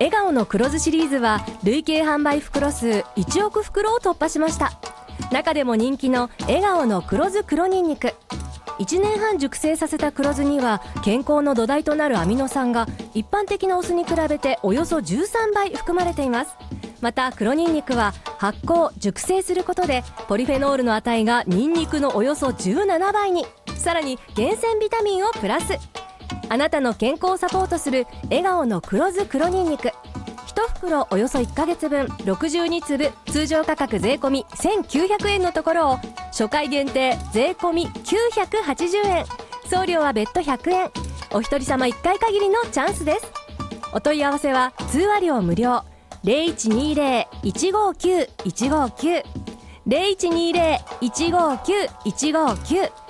笑顔の黒酢シリーズは累計販売袋数1億袋を突破しました。中でも人気の笑顔の黒酢黒にんにく、1年半熟成させた黒酢には健康の土台となるアミノ酸が一般的なお酢に比べておよそ13倍含まれています。また黒にんにくは発酵熟成することでポリフェノールの値がニンニクのおよそ17倍に、さらに厳選ビタミンをプラス。あなたの健康をサポートする笑顔の黒酢黒にんにく、1袋およそ1ヶ月分62粒、通常価格税込1900円のところを初回限定税込980円、送料は別途100円、お一人様1回限りのチャンスです。お問い合わせは通話料無料、0120-159-159 0120-159-159